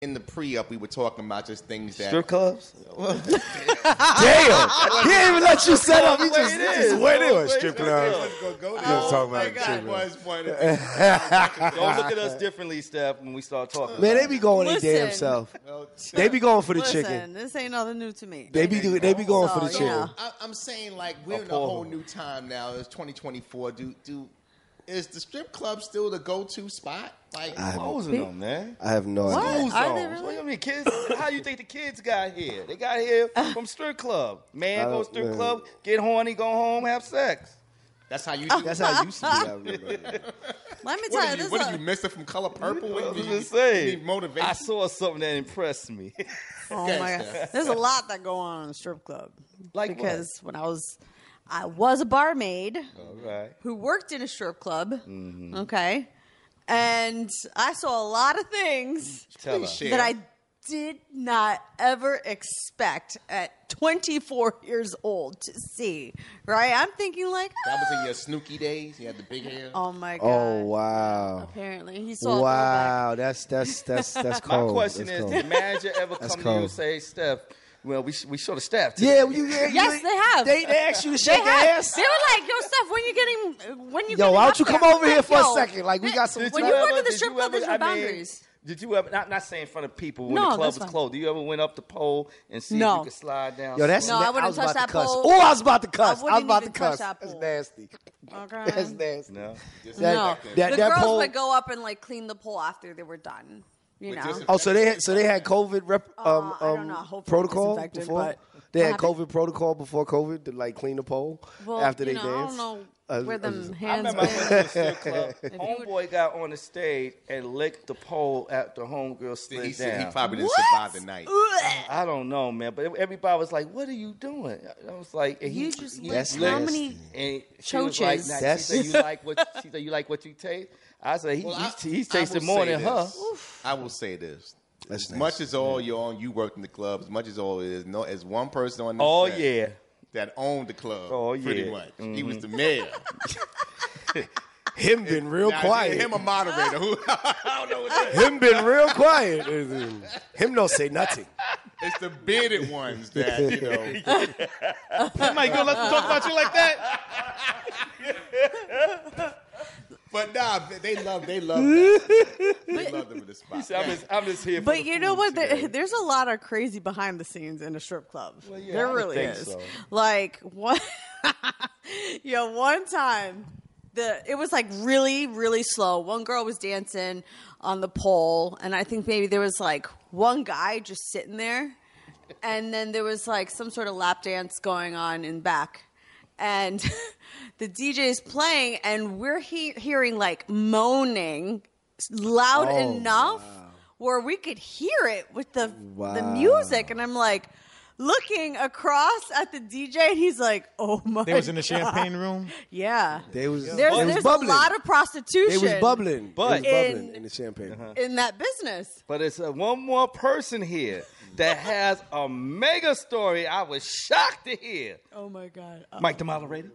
in the pre-up, we were talking about just things that... Strip clubs? Damn! He didn't even let you set up. He just went in with strip clubs. Go talking about strip was one. Don't look at us differently, Steph, when we start talking. Man, they be going their damn Listen. self. They be going for the chicken. Listen, this ain't nothing new to me. They be going for the So, chicken. yeah. I'm saying, like, we're in a whole new time now. It's 2024. Is the strip club still the go-to spot? Like, Closing them, man. I have no What? idea. School Are they zones. really? What do you mean, kids? How you think the kids got here? They got here from strip club. Man, go strip club, get horny, go home, have sex. that's how you do That's how it used to be. I remember. Let me tell you, What did you miss it from Color Purple? I was You just saying. need motivation? I saw something that impressed me. Oh my God. There's a lot that go on in the strip club. Like because when I was a barmaid All right. who worked in a strip club. Okay. And I saw a lot of things Tell us. that I did not ever expect at 24 years old to see. Right? I'm thinking like, That was in your Snooki days. You had the big hair. oh my God. Oh wow! Apparently, he saw a Wow, that's cold. My question That's is, cold. did manager ever come to you cold. and say, Steph, well, we show the staff today. Yeah, Yes, they have. They asked you to They shake their had. ass. They were like, "Yo, Steph, when you Yo, getting why up don't you there?" come over here Like, for a yo, second? Like, we got some When time. you work at the Did strip you club, ever- there's no I mean, boundaries. Did you ever, not saying in front of people when No, the club that's was fine. closed, do you ever went up the pole and see if No. you could slide down? Yo, that's No, I wouldn't was touch about that to cuss. pole. Oh, I was about to cuss. I was wouldn't about to even touch cuss. that That's pole. nasty. Okay. That's nasty. No. No, That the girls pole. would go up and like clean the pole after they were done. You know. Oh, so they had COVID I don't know. Hopefully protocol disinfected, before. but They what had happened? COVID protocol before COVID to like clean the pole Well, after you they know, I danced. don't know where them I hands remember I went to been. a strip club. Homeboy got on the stage and licked the pole after homegirl slid He said down. he probably didn't What? survive the night. I don't know, man, but everybody was like, "What are you doing?" I was like, and You just That's licked how nasty. many? And she was like, Choaches. nah, she That's- said, you like what you taste? I said, he's tasting more than her. I will say this. That's As nasty. much as all you worked in the club, as much as all it is, as one person on the Oh set yeah. that owned the club, Oh, pretty yeah. much. He was the mayor. Him been real Now, quiet. Him a moderator. Who I don't know what that is. Him been real quiet. Him don't say nothing. It's the bearded ones that, you know. Mike, you gonna let them talk about you like that? But nah, they love that. They love them in the spot. I'm just here for But the you know food what? today. There's a lot of crazy behind the scenes in a strip club. yeah, There I would really think is. so. Like one, one time, it was like really, really slow. One girl was dancing on the pole, and I think maybe there was like one guy just sitting there, and then there was like some sort of lap dance going on in back, and the DJ is playing, and we're hearing like moaning loud enough where we could hear it with the music, and I'm like looking across at the DJ, and he's like, "Oh my!" They was in the God. champagne room. Yeah, They was there's bubbling. a lot of prostitution. They was bubbling. But- They was bubbling in the champagne. in that business. But it's one more person here that has a mega story I was shocked to hear. Oh my God! Mike, the moderator.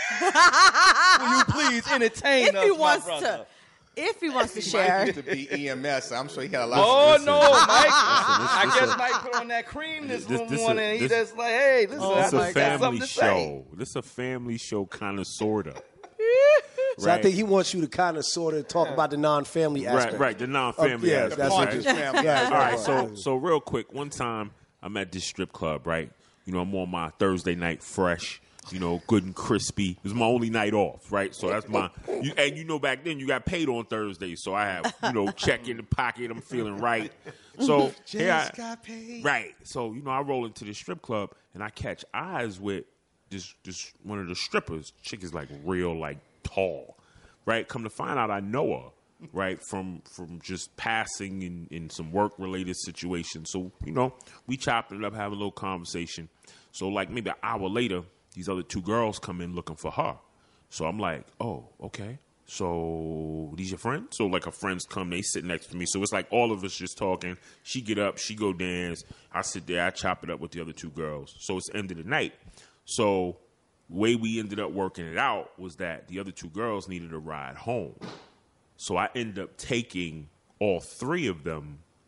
Will you please entertain If us, he my wants brother? to, if he wants to Mike share, used to be EMS. So I'm sure he had a lot Oh of no, Mike! I guess Mike put on that cream this This- this morning. a- and he this- just like, hey, listen, I It's just a got family something to say. show. This is a family show, kind of, sort of. So I think he wants you to kind of sort of talk about the non-family aspect. Right, the non-family yeah, aspect. that's what right? you- family. Yeah, All right, right. so real quick, one time I'm at this strip club, right? You know, I'm on my Thursday night fresh, you know, good and crispy. It was my only night off, right? So that's my, and you know, back then you got paid on Thursday, so I have, you know, check in the pocket. I'm feeling right. So here I got paid. right. So you know, I roll into the strip club and I catch eyes with this one of the strippers. Chick is like real, like tall, right? Come to find out, I know her. Right, from just passing in some work related situations. So, you know, we chopped it up, have a little conversation. So like maybe an hour later, these other two girls come in looking for her. So I'm like, oh, okay. So these your friends? So like her friends come, they sit next to me. So it's like all of us just talking. She get up, she go dance. I sit there, I chop it up with the other two girls. So it's the end of the night. So the way we ended up working it out was that the other two girls needed a ride home. So I end up taking all three of them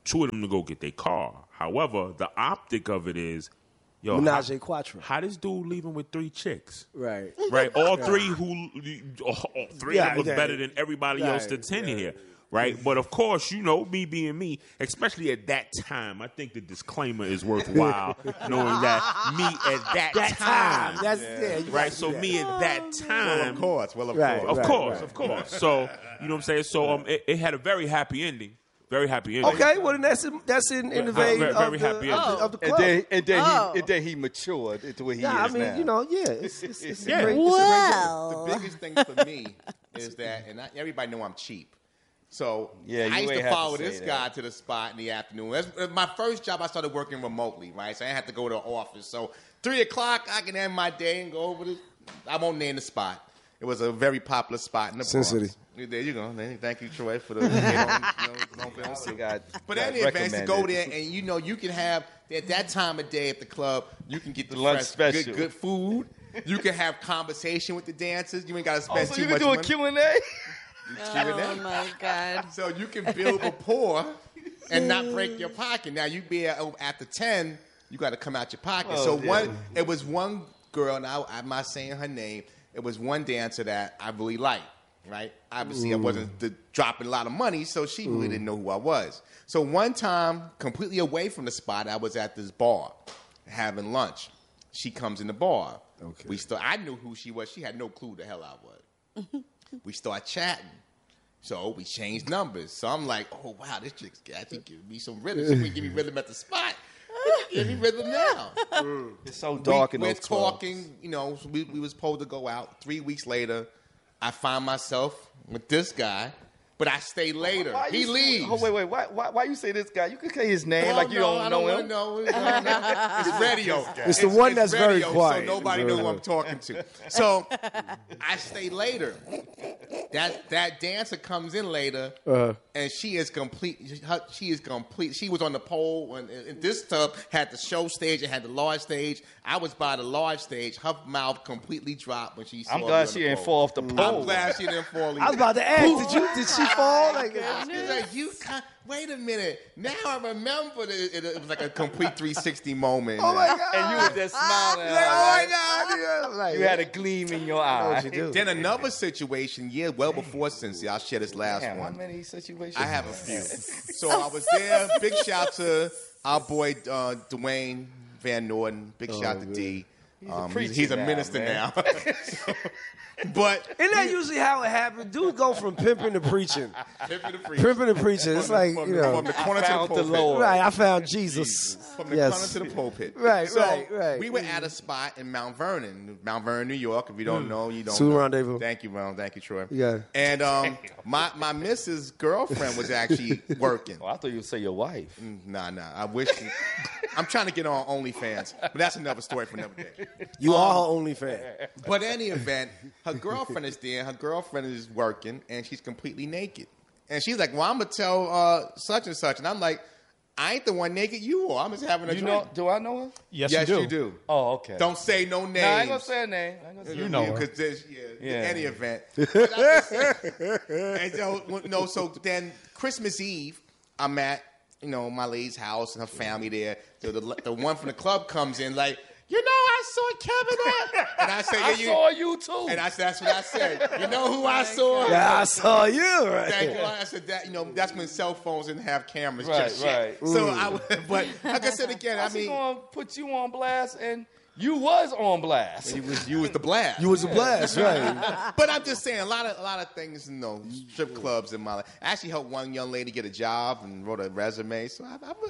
two of them to go get their car. However, the optic of it is, yo, Menage a quatre. how this dude leaving with 3 chicks? Right. Right, all three of them look better than everybody else that's in here. Right, but of course, you know, me being me, especially at that time, I think the disclaimer is worthwhile, knowing that me at that time. That's right. So me at that time, of course. Of course. So you know what I'm saying. So it had a very happy ending. Very happy ending. Okay, well then that's in the vein very happy of the club. And then he matured into what he is I mean, now. you know, it's Yeah. a great, Well, The biggest thing for me is that, and everybody know I'm cheap. So Yeah, you I used ain't to have follow to say this that. guy to the spot in the afternoon. That's my first job. I started working remotely, right? So I didn't have to go to the office. So 3 o'clock, I can end my day and go over to. I won't name the spot. It was a very popular spot in the Sin Bronx. City. There you go. Thank you, Troy, for the. But any event, to go there and you can have at that time of day at the club, you can get the lunch fresh, special. good food. You can have conversation with the dancers. You ain't got to spend So too you much can do a money. Q&A? oh my God. So you can build rapport and not break your pocket. Now you be after 10, you got to come out your pocket. It was one girl, and I'm not saying her name. It was one dancer that I really liked. Right? Obviously, I wasn't dropping a lot of money, so she really didn't know who I was. So one time, completely away from the spot, I was at this bar having lunch. She comes in the bar. Okay. I knew who she was. She had no clue the hell I was. We start chatting. So we changed numbers. So I'm like, oh, wow, this chick's actually giving me some rhythm. She can give me rhythm at the spot. Give me rhythm now. It's so dark in those We're clubs. talking, we was supposed to go out. 3 weeks later, I find myself with this guy, but I stay later. He leaves. Oh, wait. Why you say this guy? You can say his name like you don't know him. No, it's radio. It's the one that's very radio, quiet. So nobody knows who I'm talking to. So I stay later. That dancer comes in later, and she is complete. She is complete. She was on the pole, and this tub had the show stage. It had the large stage. I was by the large stage. Her mouth completely dropped when she saw I'm me glad on she the didn't pole. fall off the pole. I'm glad she didn't fall. I was about to ask, did she fall? Like, She's like, wait a minute. Now I remember it was like a complete 360 moment. oh my God. And you were just smiling. Like, oh my God. Yeah. Like, You had a gleam in your eye. you do. Then another situation, well before Cincy, I'll share this last Damn, how one. many situations? I have a few. So I was there. Big shout to our boy Dwayne Van Norden. Big shout to D. He's a now, minister man. now. But Isn't that usually how it happens? Dudes go from pimping to preaching. pimping the preacher. Pimping to preaching. It's like, from you the know. corner to the found the pulpit. Lord. Right, I found Jesus. From the Yes. corner to the pulpit. Right, So right. we were at a spot in Mount Vernon, New York. If you don't know, you don't Sue know. Rendezvous. Thank you, Ron. Thank you, Troy. Yeah. And my missus' girlfriend was actually working. Oh, I thought you would say your wife. Nah. I wish. I'm trying to get on OnlyFans, but that's another story for another day. You are her only fan. But any event, her girlfriend is there. Her girlfriend is working, and she's completely naked. And she's like, "Well, I'm gonna tell such and such," and I'm like, "I ain't the one naked. You are. I'm just having a You drink." know? Do I know her? Yes, you do. Oh, okay. Don't say no names. No, I ain't gonna say her name. You know her. because there's Yeah. any event. But I'm just saying- and so then Christmas Eve, I'm at my lady's house and her family there. So the one from the club comes in like, I saw Kevin at. And I say, I saw you too. And that's what I said. You know who I saw? Yeah, I saw you, right? Thank you. I said that. That's when cell phones didn't have cameras. Right, just yet. right. So but like I said again, I How's he mean, gonna put you on blast and you was on blast? you was the blast. You was a blast, right? But I'm just saying, a lot of things, strip clubs in my life. I actually helped one young lady get a job and wrote a resume. So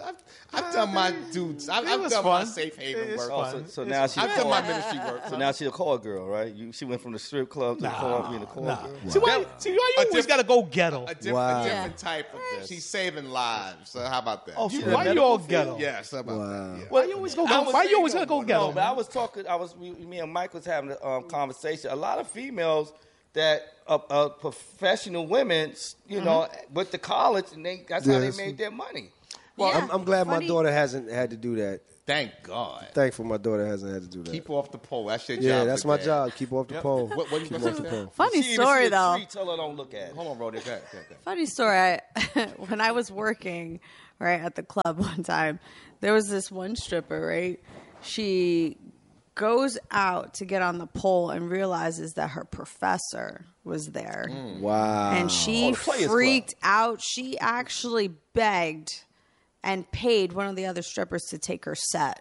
I've done my dudes. I've done my safe haven work. Oh, so now she's I've done my ministry work. So now she's a call girl, right? She went from the strip club to being a call girl. See why you always got to go ghetto? A different type of thing. She's saving lives. So how about that? Oh, She why did you all medical ghetto? Yes, how about that? Yeah. Why you always go? Why you always gotta go ghetto? No, but I was talking. Me and Mike was having a conversation. A lot of females that professional women, went to college and that's how they Yes. made their money. Well, I'm glad my Funny- daughter hasn't had to do that. Thank God. Thankful my daughter hasn't had to do that. Keep off the pole. That's your job. Yeah, that's my today. job. Keep her off the pole. What you Keep her gonna off the say? pole. Funny She even story see a though. tree, tell her don't look at it. Hold on, Brody. Okay. Funny story. When I was working, right, at the club one time. There was this one stripper, right? She goes out to get on the pole and realizes that her professor was there. Wow. And she freaked out. She actually begged and paid one of the other strippers to take her set.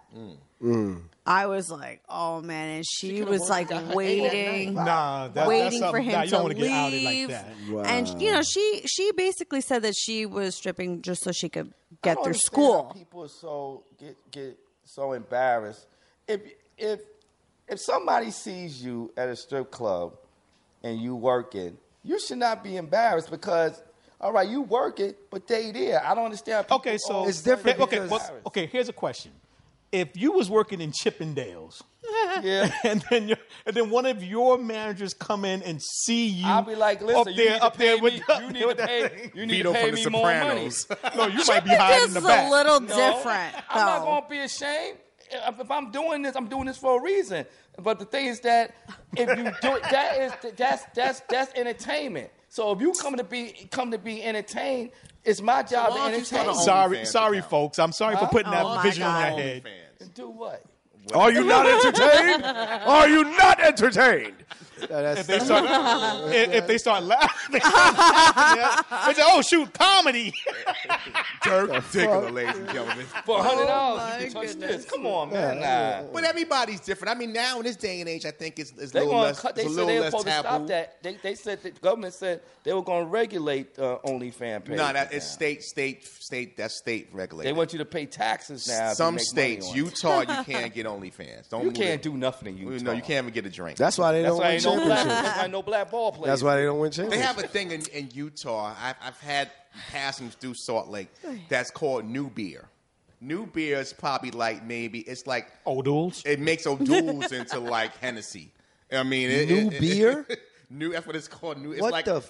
I was like, oh man, and she was like waiting, waiting for him to leave. Like Wow. And you know, she basically said that she was stripping just so she could get through school. People so get so embarrassed. If somebody sees you at a strip club and you working, you should not be embarrassed because, all right, you working, but they there. I don't understand. Okay, so it's different. Okay, here's a question. If you was working in Chippendales, yeah, and then one of your managers come in and see you, I'll be like, listen, up there you need to pay me more money. No, you might be hiding in the This is back. a little different, though. I'm not going to be ashamed. If I'm doing this for a reason. But the thing is that if you do it, that's entertainment. So if you come to be entertained, it's my job to entertain. Sorry, folks. I'm sorry for putting that my vision God. in your head. And do what? Are you not entertained? Are you not entertained? If they start laughing, they say, "Oh shoot, comedy!" Dirk Diggler, ladies and gentlemen. For $100, you my can touch goodness. this. Come on, man. Nah. But everybody's different. I mean, now in this day and age, I think it's a They little gonna less, cut. They it's a said little they were less supposed to stop taboo. that. They said the government said they were going to regulate OnlyFans pages. No, that is now. state. That's state regulated. They want you to pay taxes now. if you Some make states, money on it. Utah, you can't get OnlyFans. Don't You move can't it. do nothing in Utah. No, you can't even get a drink. That's why they That's don't why win ain't no championships. that's why no black ball players. That's why they don't win They championships. have a thing in Utah. I've had passings through Salt Lake that's called New Beer. New Beer is probably like it's like O'Doul's. it makes O'Doul's into like Hennessy. I mean, New beer? New. That's what it's called. New. It's What like the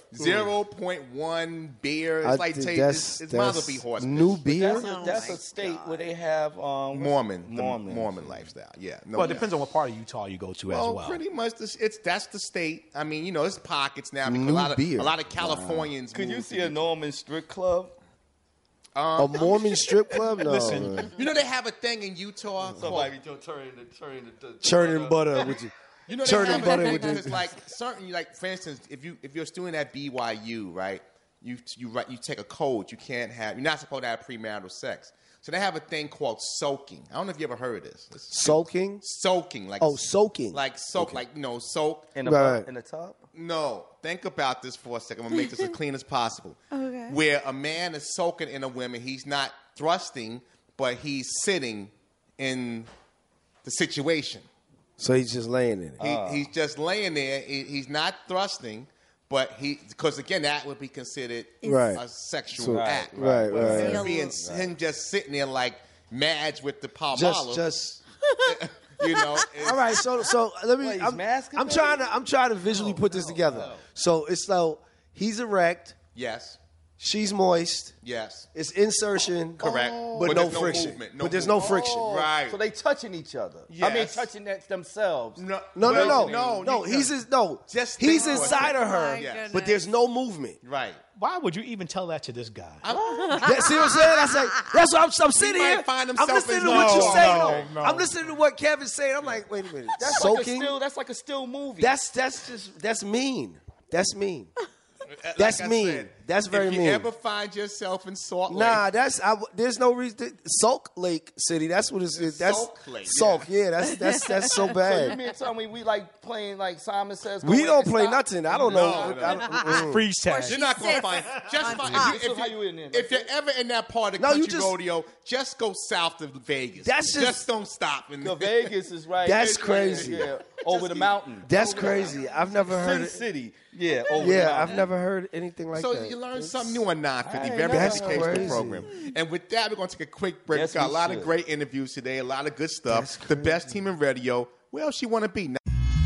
0.1 beer. It's I like think it's might as well be horse. new beer. That's a state where they have Mormon lifestyle. Yeah. No, Well, it depends on what part of Utah you go to as well. pretty much. That's the state. I mean, you know, it's pockets now. Because New a lot beer. of Californians. Could you moved see to a Norman strip club? A Mormon strip club? No. Listen. man. You know they have a thing in Utah. Somebody called- Churning butter with you. You know, Churning they butter have with because this. like certain, like for instance, if you're a student at BYU, right? You take a code. You're not supposed to have premarital sex. So they have a thing called soaking. I don't know if you ever heard of this. Soaking? Soaking, like Soaking. like soak, like soak. in Right. the top. No, think about this for a second. I'm gonna make this as clean as possible. Okay. Where a man is soaking in a woman, he's not thrusting, but he's sitting in the situation. So he's just laying in it. He's just laying there. He's not thrusting, but because again, that would be considered Right. a sexual So- act. right, But right. him just sitting there like Madge with the Palmolive. Just. you know. All right, so let me. What, he's masking I'm trying to visually put this together. So it's he's erect, Yes. she's moist, Yes. it's insertion, Correct. but no there's friction. movement, But there's no friction. Right. So they touching each other. I mean, Yes. touching themselves. No. No. He's Just he's think for a inside of second. her, My Yes. but there's no movement. Right. Why would you even tell that to this guy? See what I'm saying? That's what I'm sitting might here. find I'm himself listening in to what you're no, saying. no. I'm listening to what Kevin's saying. I'm like, wait a minute. That's Soaking? like a still movie. That's mean. That's mean. Like That's I mean. said, That's very if you mean. ever find yourself in Salt Lake, Nah, there's no reason. Sulk Lake City. That's what it is. That's Sulk Lake, Sulk. Yeah, that's so So you bad. mean to tell me we like playing like Simon Says? Go We Wake don't and play Stop? nothing. I don't know. No. Freeze tag. you're not going to sits find. Just on find top. if, So how you in there? if you're ever in that part of No, you country just- rodeo, just go south of Vegas. That's just- don't stop. And The Vegas is right. That's it's right crazy. there, over the mountain. That's Over crazy. I've never the heard Sin it. City. Yeah. Over the Yeah, mountain. I've never heard anything like so that. you learn something new on 950. I Very know. That's educational crazy. program. And with that, we're going to take a quick break. Yes, We've got a we lot of should. great interviews today, a lot of good stuff. That's The best team in radio. Where else you want to be?